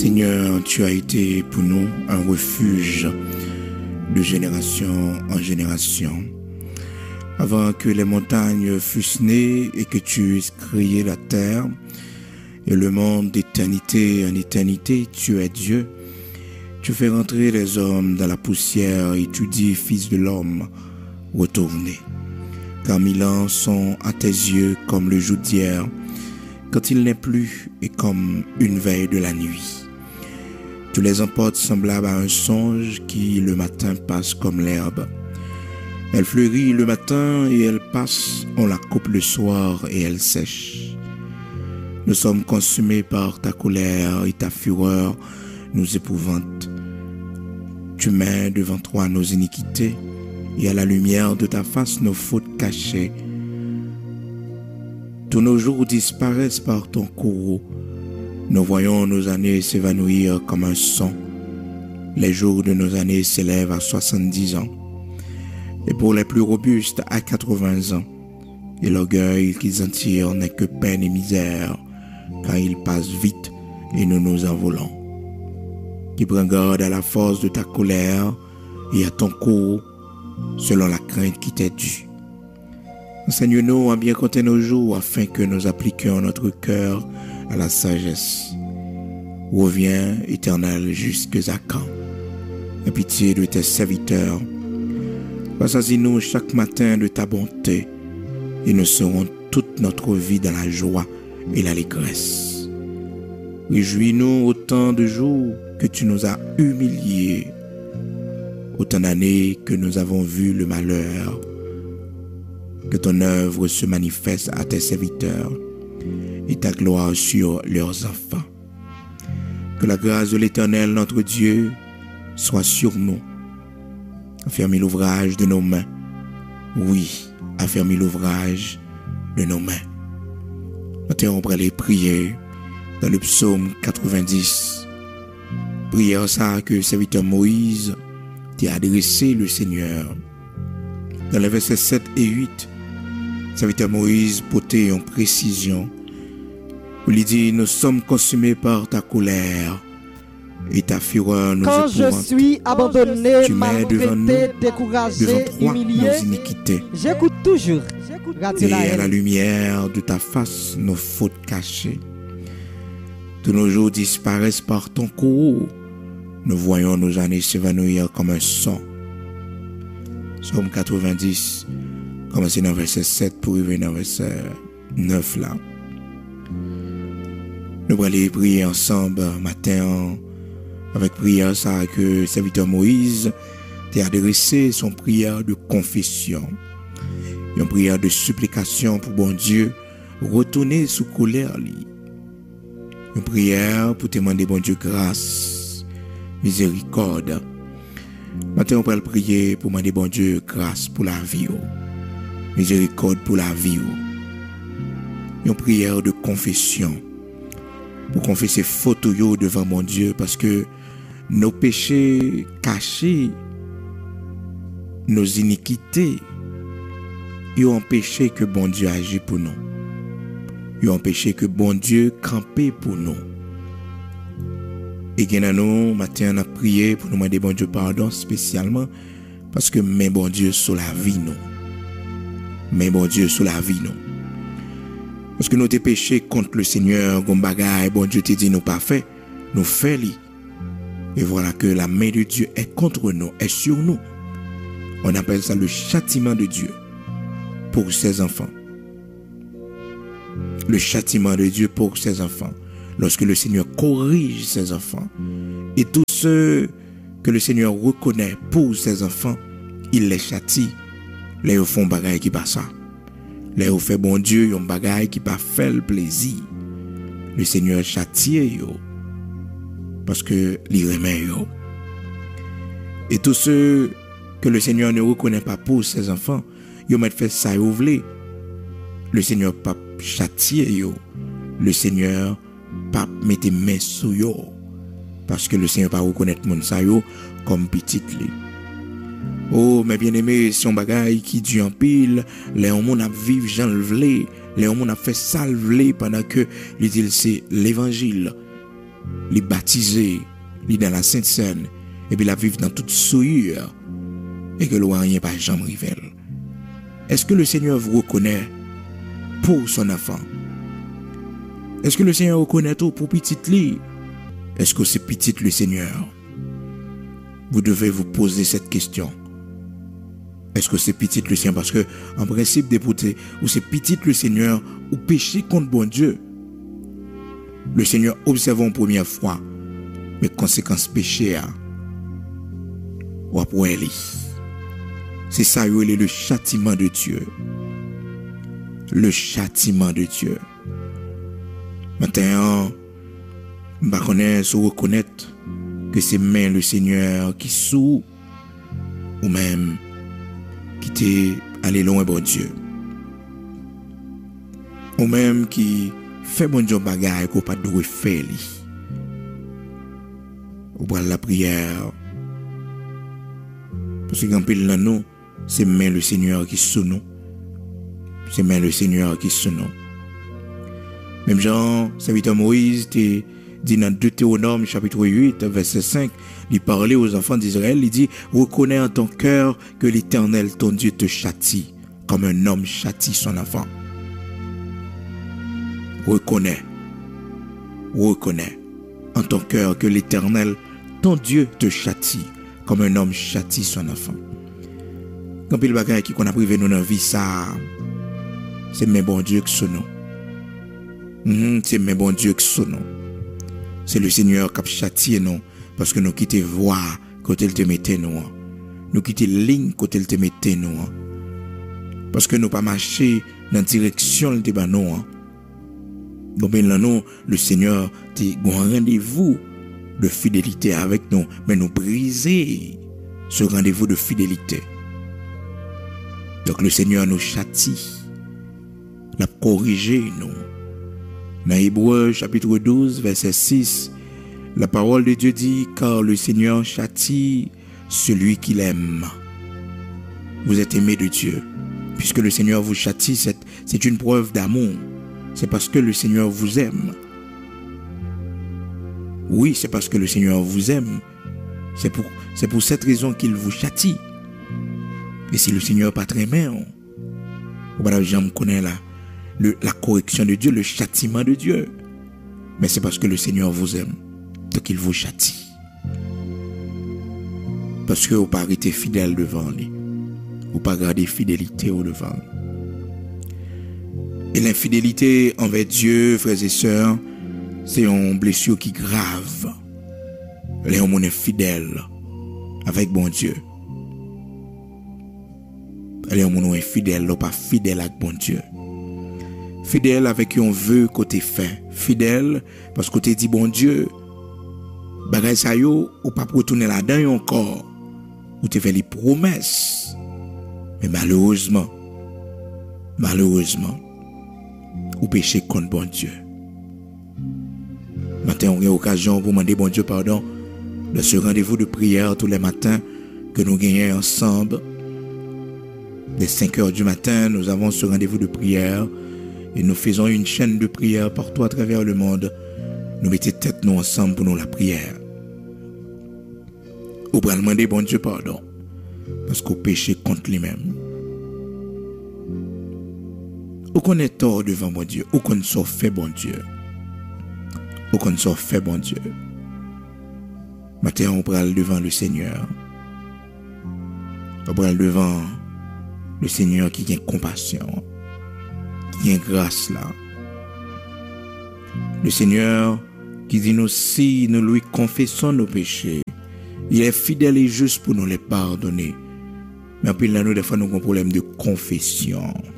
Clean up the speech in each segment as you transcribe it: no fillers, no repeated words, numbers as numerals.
Seigneur, tu as été pour nous un refuge de génération en génération. Avant que les montagnes fussent nées et que tu eusses créé la terre et le monde d'éternité en éternité, tu es Dieu. Tu fais rentrer les hommes dans la poussière et tu dis, Fils de l'homme, retournez. Car 1000 ans sont à tes yeux comme le jour d'hier, quand il n'est plus et comme une veille de la nuit. Tu les emportes semblables à un songe qui le matin passe comme l'herbe. Elle fleurit le matin et elle passe, on la coupe le soir et elle sèche. Nous sommes consumés par ta colère et ta fureur nous épouvante. Tu mets devant toi nos iniquités et à la lumière de ta face nos fautes cachées. Tous nos jours disparaissent par ton courroux. Nous voyons nos années s'évanouir comme un son. Les jours de nos années s'élèvent à 70 ans. Et pour les plus robustes à 80 ans. Et l'orgueil qu'ils en tirent n'est que peine et misère, car ils passent vite et nous nous envolons. Qui prend garde à la force de ta colère et à ton courroux, selon la crainte qui t'est due. Enseigne-nous à bien compter nos jours afin que nous appliquions notre cœur à la sagesse. Reviens, Éternel, jusqu'à quand? Aie pitié de tes serviteurs. Rassasie-nous chaque matin de ta bonté et nous serons toute notre vie dans la joie et l'allégresse. Réjouis-nous autant de jours que tu nous as humiliés, autant d'années que nous avons vu le malheur. Que ton œuvre se manifeste à tes serviteurs et ta gloire sur leurs enfants. Que la grâce de l'Éternel, notre Dieu, soit sur nous. Affermis l'ouvrage de nos mains. Oui, affermis l'ouvrage de nos mains. Maintenant, on va aller prier dans le psaume 90. Prière ça que le serviteur Moïse t'a adressé le Seigneur. Dans les versets 7 et 8, serviteur Moïse portait en précision. Où il dit, nous sommes consumés par ta colère et ta fureur nous épouvante. Quand je suis abandonné, maltraité, découragé, humilié, nos iniquités. J'écoute toujours. Et à la lumière de ta face, nos fautes cachées. Tous nos jours disparaissent par ton courroux. Nous voyons nos années s'évanouir comme un son. Psaume 90, commencer dans verset 7 pour arriver dans verset 9 là. Nous allons aller prier ensemble matin avec prière ça que le serviteur Moïse t'a adressé son prière de confession. Une prière de supplication pour bon Dieu retourner sous colère lui. Une prière pour te demander bon Dieu grâce, miséricorde. Maintenant, on peut prier pour demander bon Dieu grâce pour la vie, miséricorde pour la vie. Une prière de confession pour confesser faute devant mon Dieu parce que nos péchés cachés, nos iniquités, ils ont empêché que bon Dieu agisse pour nous. Ils ont empêché que bon Dieu campe pour nous. Et nous, matin, on a prié pour nous demander bon Dieu pardon spécialement parce que mais bon Dieu sur la vie nous. Mais bon Dieu sur la vie nous. Parce que nous t'es péché contre le Seigneur, gon bagaille, bon Dieu te dit nous pas fait, nous fait li. Et voilà que la main de Dieu est contre nous, est sur nous. On appelle ça le châtiment de Dieu pour ses enfants. Le châtiment de Dieu pour ses enfants. Lorsque le Seigneur corrige ses enfants. Et tous ceux que le Seigneur reconnaît pour ses enfants, il les châtie. Les font bagaille qui pas ça. Les fait bon Dieu, yon bagaille qui pas fait le plaisir. Le Seigneur châtie yo. Parce que il remet yo. Et tous ceux que le Seigneur ne reconnaît pas pour ses enfants, yo met fait ça yo vle. Le Seigneur pas châtie yo. Le Seigneur pas mette main sur yo. Parce que le Seigneur pas reconnaître mon sa yo comme petit li. Oh, mes bien-aimés, si on bagaille qui dure en pile, les hommes a vivre Jean le les hommes a fait ça le pendant que il dit c'est l'évangile. les baptiser, les dans la Sainte Seine, et puis la vivre dans toute souillure, et que le rien pas jamais rivel. Est-ce que le Seigneur vous reconnaît pour son enfant? Est-ce que le Seigneur reconnaît tout pour petit lit? Est-ce que c'est petit le Seigneur? Vous devez vous poser cette question. Est-ce que c'est petit le Seigneur? Parce que, en principe, député, ou c'est petit le Seigneur, ou péché contre bon Dieu. Le Seigneur observe en première fois, mais conséquence péché, ou après, c'est ça, il est le châtiment de Dieu. Le châtiment de Dieu. Maintenant, je reconnaître que c'est même le Seigneur qui sous, ou même qui t'est allé loin, bon Dieu. Ou même qui fait bon Dieu bagaille qu'on pas de faire. Ou pour la prière. Parce que quand pile dans nous, c'est même le Seigneur qui sous nous. C'est même le Seigneur qui sous nous. Même Jean, serviteur Moïse, dit dans Deutéronome chapitre 8, verset 5, il parlait aux enfants d'Israël, il dit, reconnais en ton cœur que l'Éternel, ton Dieu, te châtie, comme un homme châtie son enfant. Reconnais en ton cœur que l'Éternel, ton Dieu, te châtie, comme un homme châtie son enfant. Quand il y a des choses qu'on a privé nous dans la vie, ça, c'est mes bon Dieu qui sont nous. C'est mes bon Dieu qui sont nous. C'est le Seigneur qui a châtié nous, parce que nous quittons voie quand il te mettait nous. Nous quittons ligne quand il te mettait nous. Parce que nous pas marché dans la direction de nous. Donc nous, le Seigneur a un rendez-vous de fidélité avec nous, mais nous briser ce rendez-vous de fidélité. Donc le Seigneur nous châtie, l'a corrigé nous. Dans Hébreux chapitre 12, verset 6, la parole de Dieu dit, car le Seigneur châtie celui qu'il aime. Vous êtes aimé de Dieu. Puisque le Seigneur vous châtie, c'est une preuve d'amour. C'est parce que le Seigneur vous aime. Oui, c'est parce que le Seigneur vous aime. C'est pour cette raison qu'il vous châtie. Et si le Seigneur n'est pas très aimé, voilà, j'aime connaître la correction de Dieu, le châtiment de Dieu. Mais c'est parce que le Seigneur vous aime, donc il vous châtie. Parce que vous n'avez pas été fidèle devant lui. Vous n'avez pas gardé fidélité au devant. Et l'infidélité envers Dieu, frères et sœurs, c'est une blessure qui est grave. Les hommes sont fidèles avec bon Dieu. Les hommes sont infidèles, pas fidèles avec bon Dieu. Fidèle avec un vœu côté fait. Fidèle parce que tu dit bon Dieu, bagay sa yo, ou pas retourner là-dedans encore. Ou tu fais les promesses. Mais malheureusement, ou péché contre bon Dieu. Maintenant, on a l'occasion pour demander bon Dieu pardon de ce rendez-vous de prière tous les matins que nous gagnons ensemble. Dès 5 heures du matin, nous avons ce rendez-vous de prière et nous faisons une chaîne de prière partout à travers le monde. Nous mettons tête nous ensemble pour nous la prière. Ou pour demander bon Dieu pardon parce qu'on péché contre lui-même. Ou qu'on est tort devant bon Dieu, ou qu'on soit fait bon Dieu. Ou qu'on soit fait bon Dieu. Maintenant, on parle devant le Seigneur. On parle devant le Seigneur qui a compassion, qui a grâce là. Le Seigneur qui dit nous, si nous lui confessons nos péchés, il est fidèle et juste pour nous les pardonner. Mais puis là, nous, des fois, nous avons un problème de confession.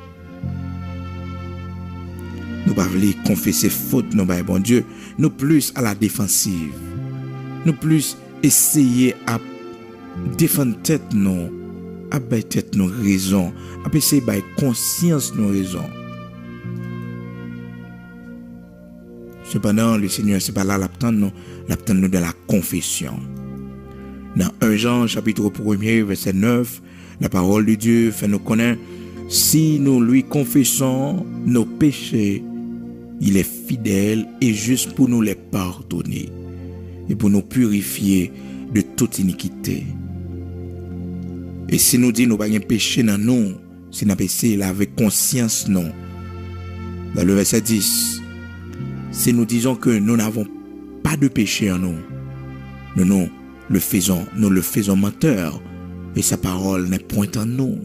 Nous ne pouvons pas confesser faute, nous, bon Dieu. Nous plus à la défensive. Nous plus essayer à défendre tête, nous. À battre tête, nos raisons. À essayer de conscience, nos raisons. Cependant, le Seigneur, ce n'est pas là l'attendre nous de la confession. Dans 1 Jean, chapitre 1er, verset 9, la parole de Dieu fait nous connaître, si nous lui confessons nos péchés, il est fidèle et juste pour nous les pardonner et pour nous purifier de toute iniquité. Et si nous disons nous pas de péché dans nous, si nous péché avec conscience non. Dans le verset 10, si nous disons que nous n'avons pas de péché en nous, nous le faisons menteur et sa parole n'est point en nous.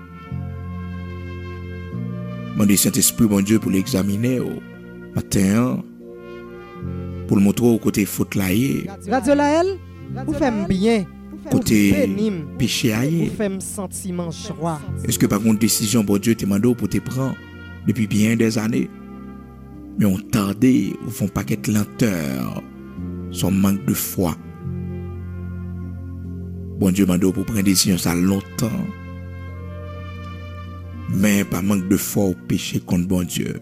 Mon Dieu Saint-Esprit, mon Dieu, pour l'examiner au matin, pour le montrer au côté faute là. Radio Laël, vous faites bien. Côté péché aïe. Vous faites sentiment joie. Est-ce que par contre décision, bon Dieu, te demande pour te prendre depuis bien des années? Mais on tardait, ou font paquet de lenteur, son manque de foi. Bon Dieu, mando pour prendre décision ça longtemps. Mais pas manque de foi au péché contre bon Dieu.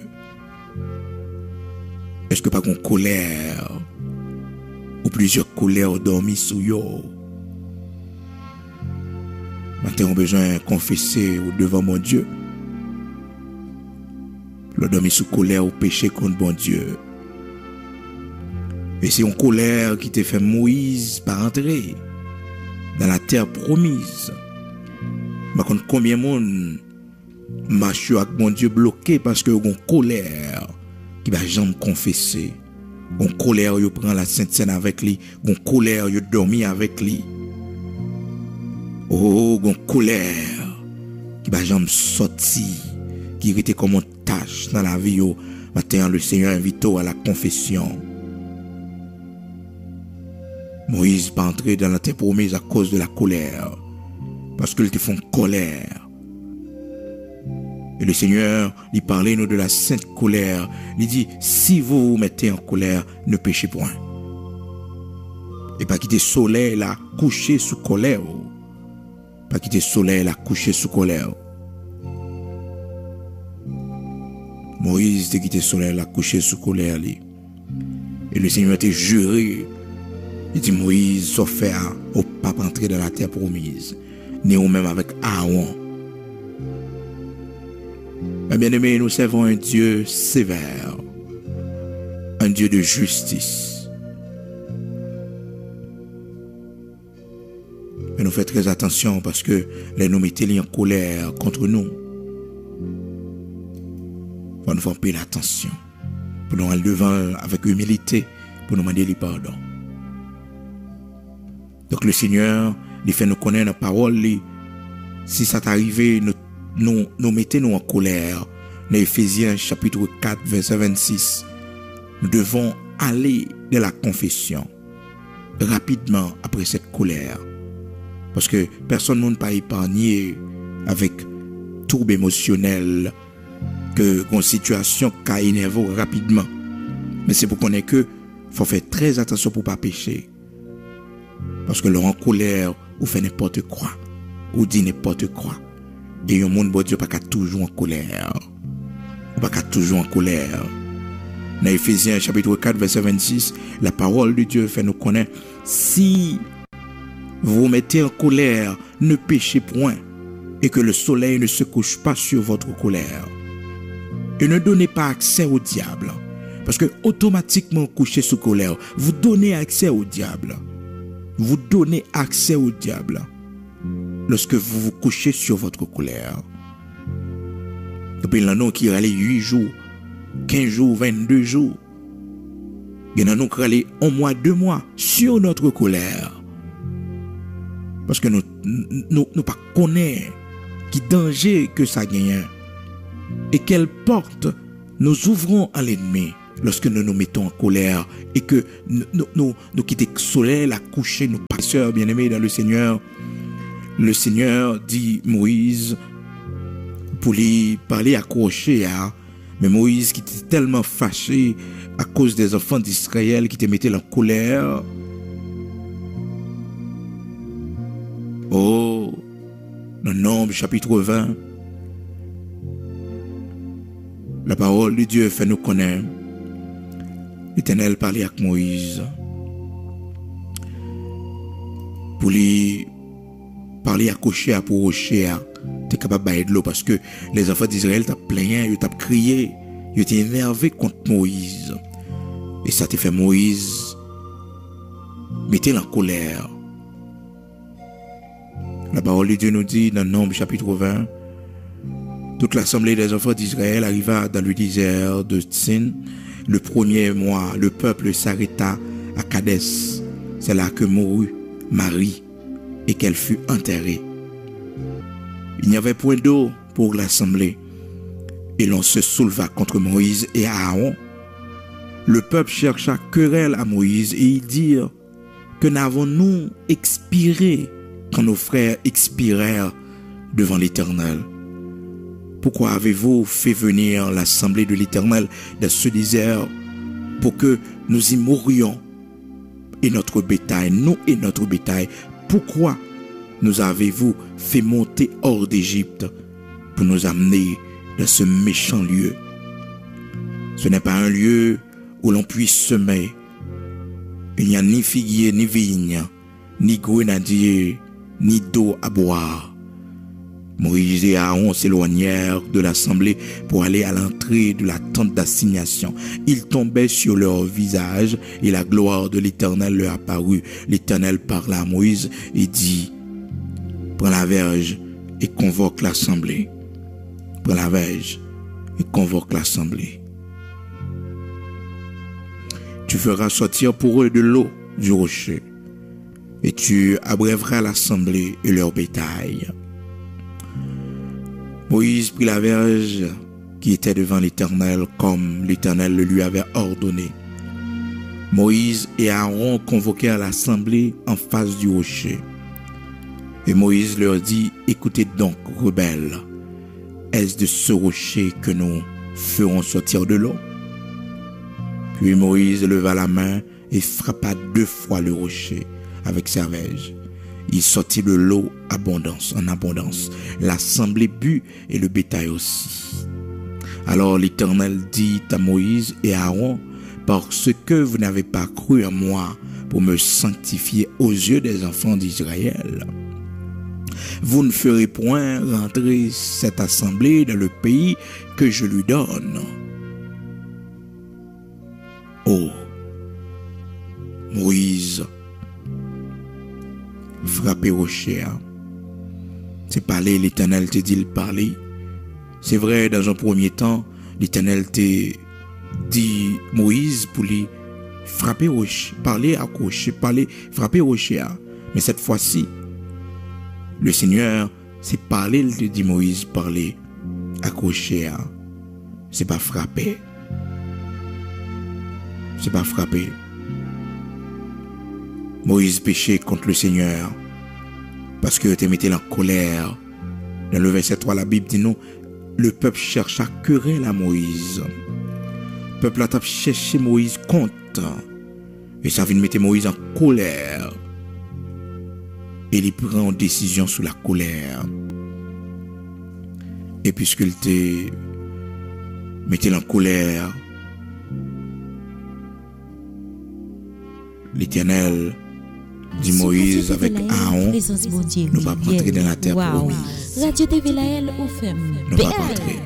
Est-ce que pas qu'on colère ou plusieurs colères dormi sous yo? Maintenant, on a besoin de confesser devant mon Dieu. Le dormi sous colère ou péché contre bon Dieu. Et c'est une colère qui te fait Moïse par entrer dans la terre promise. Mais combien de monde marche avec mon Dieu bloqué parce que une colère qui va jamais confesser. Une colère qui prend la Sainte Seine avec lui. Une colère qui dormi avec lui. Oh, une colère qui va jamais sortir, qui était comme une tâche dans la vie. Maintenant, le Seigneur invite à la confession. Moïse pas entré dans la terre promise à cause de la colère, parce qu'ils te font colère. Et le Seigneur lui parlait nous de la sainte colère. Il dit, si vous vous mettez en colère, ne péchez point. Et pas quitter le soleil là, couché sous colère. Pas quitter le soleil là, couché sous colère. Moïse t'a quitté le soleil là, couché sous colère. Et le Seigneur t'a juré. Il dit, Moïse, sauf faire au pape entrer dans la terre promise. Ni ou même avec Aaron. Mais bien aimé, nous servons un Dieu sévère. Un Dieu de justice. Mais nous faisons très attention parce que les nous mettons en colère contre nous. Faut nous faire payer l'attention. Pour nous aller devant avec humilité. Pour nous demander le pardon. Donc le Seigneur, il fait nous connaître la parole. Si ça t'arrive, nous mettons en colère. Dans Éphésiens chapitre 4, verset 26. Nous devons aller de la confession rapidement après cette colère. Parce que personne ne peut pas épargner avec trouble émotionnel que une situation qui énerve rapidement. Mais c'est pour qu'on ait que faut faire très attention pour ne pas pécher. Parce que leur en colère, ou fait n'importe quoi, ou dit n'importe quoi. Et un monde, bon Dieu, pas toujours en colère. Ou pas toujours en colère. Dans Éphésiens chapitre 4, verset 26, la parole de Dieu fait nous connaître, si vous vous mettez en colère, ne péchez point, et que le soleil ne se couche pas sur votre colère. Et ne donnez pas accès au diable. Parce que automatiquement, couché sous colère, vous donnez accès au diable. Vous donnez accès au diable lorsque vous vous couchez sur votre colère. Depuis l'année qui allait 8 jours, 15 jours, 22 jours. Il y en a qui allait 1 mois, 2 mois sur notre colère. Parce que nous pas connaissons qui danger que ça gagne et quelle porte nous ouvrons à l'ennemi. Lorsque nous nous mettons en colère et que nous quittons le soleil, la coucher, nous passeurs bien-aimés dans le Seigneur dit Moïse pour lui parler accroché, mais Moïse qui était tellement fâché à cause des enfants d'Israël qui te mettaient en colère. Oh, dans Nombre chapitre 20, la parole de Dieu fait nous connaître. L'Éternel parlait avec Moïse pour lui parler à cocher pour rocher. Tu es capable de bailler de l'eau parce que les enfants d'Israël t'ont plaigné, ils t'ont crié il était énervé contre Moïse. Et ça te fait Moïse mettre en colère. La parole de Dieu nous dit dans Nombre chapitre 20, toute l'assemblée des enfants d'Israël arriva dans le désert de Tsin. Le premier mois, le peuple s'arrêta à Kadès. C'est là que mourut Marie et qu'elle fut enterrée. Il n'y avait point d'eau pour l'assemblée. Et l'on se souleva contre Moïse et Aaron. Le peuple chercha querelle à Moïse et ils dirent: que n'avons-nous expiré quand nos frères expirèrent devant l'Éternel? Pourquoi avez-vous fait venir l'assemblée de l'Éternel dans ce désert pour que nous y mourions et notre bétail, nous et notre bétail? Pourquoi nous avez-vous fait monter hors d'Égypte pour nous amener dans ce méchant lieu? Ce n'est pas un lieu où l'on puisse semer. Il n'y a ni figuier, ni vigne, ni grenadier, ni d'eau à boire. Moïse et Aaron s'éloignèrent de l'assemblée pour aller à l'entrée de la tente d'assignation. Ils tombaient sur leur visage et la gloire de l'Éternel leur apparut. L'Éternel parla à Moïse et dit: prends la verge et convoque l'assemblée. Prends la verge et convoque l'assemblée. Tu feras sortir pour eux de l'eau du rocher et tu abreuveras l'assemblée et leur bétail. Moïse prit la verge qui était devant l'Éternel comme l'Éternel le lui avait ordonné. Moïse et Aaron convoquèrent l'assemblée en face du rocher. Et Moïse leur dit: écoutez donc, rebelles, est-ce de ce rocher que nous ferons sortir de l'eau? Puis Moïse leva la main et frappa 2 fois le rocher avec sa verge. Il sortit de l'eau en abondance. L'assemblée but et le bétail aussi. Alors l'Éternel dit à Moïse et à Aaron: parce que vous n'avez pas cru en moi pour me sanctifier aux yeux des enfants d'Israël, vous ne ferez point rentrer cette assemblée dans le pays que je lui donne. Oh, Moïse frappé rocher. C'est parler, l'Éternel te dit le parler. C'est vrai, dans un premier temps, l'Éternel te dit Moïse pour lui frapper rocher, parler à rocher, frapper rocher. Mais cette fois-ci, le Seigneur, c'est parler, il te dit Moïse, parler à rocher. C'est pas frapper. C'est pas frapper. Moïse péchait contre le Seigneur parce que tu mettais en colère. Dans le verset 3, la Bible dit nous, le peuple chercha querelle à Moïse. Le peuple a cherché Moïse contre. Et ça vient de mettre Moïse en colère. Et il prend une décision sous la colère. Et puisqu'il te mettait en colère, l'Éternel dit Moïse avec Aaron, nous va rentrer dans la terre promise. Radio TV Laël ou FM. Nous va rentrer.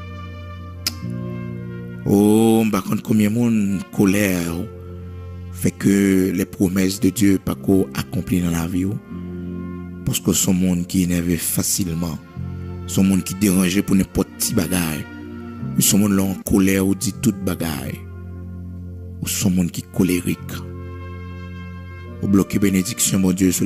Oh, par contre, combien de monde colère fait que les promesses de Dieu pas accomplies dans la vie. Parce que son monde qui énerve facilement, son monde qui dérange pour n'importe petit bagaille, son monde là en colère ou dit toute bagaille, ou son monde qui colérique. Au bloquer bénédiction, mon Dieu, sur